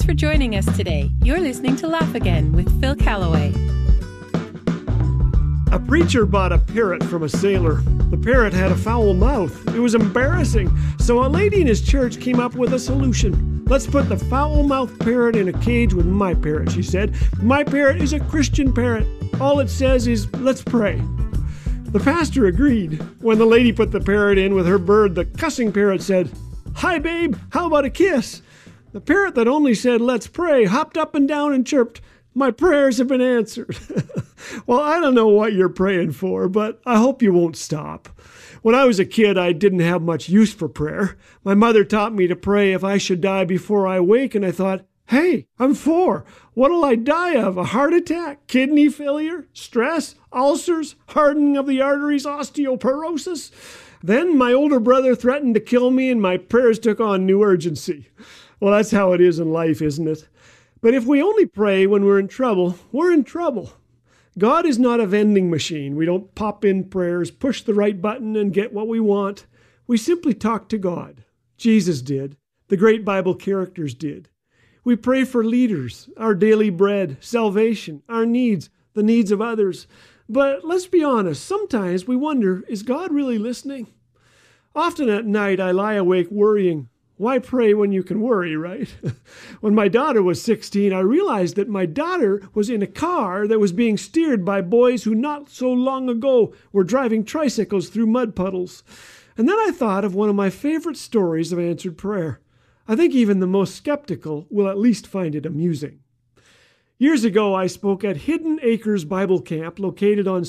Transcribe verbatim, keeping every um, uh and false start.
for joining us today. You're listening to Laugh Again with Phil Callaway. A preacher bought a parrot from a sailor. The parrot had a foul mouth. It was embarrassing. So a lady in his church came up with a solution. Let's put the foul-mouthed parrot in a cage with my parrot, she said. My parrot is a Christian parrot. All it says is, let's pray. The pastor agreed. When the lady put the parrot in with her bird, the cussing parrot said, "Hi, babe, how about a kiss?" The parrot that only said, "Let's pray," hopped up and down and chirped, "My prayers have been answered." Well, I don't know what you're praying for, but I hope you won't stop. When I was a kid, I didn't have much use for prayer. My mother taught me to pray if I should die before I wake, and I thought, hey, I'm four. What'll I die of? A heart attack? Kidney failure? Stress? Ulcers? Hardening of the arteries? Osteoporosis? Then my older brother threatened to kill me, and my prayers took on new urgency. Well, that's how it is in life, isn't it? But if we only pray when we're in trouble, we're in trouble. God is not a vending machine. We don't pop in prayers, push the right button, and get what we want. We simply talk to God. Jesus did. The great Bible characters did. We pray for leaders, our daily bread, salvation, our needs, the needs of others. But let's be honest, sometimes we wonder, is God really listening? Often at night I lie awake worrying. Why pray when you can worry, right? When my daughter was sixteen, I realized that my daughter was in a car that was being steered by boys who not so long ago were driving tricycles through mud puddles. And then I thought of one of my favorite stories of answered prayer. I think even the most skeptical will at least find it amusing. Years ago, I spoke at Hidden Acres Bible Camp located on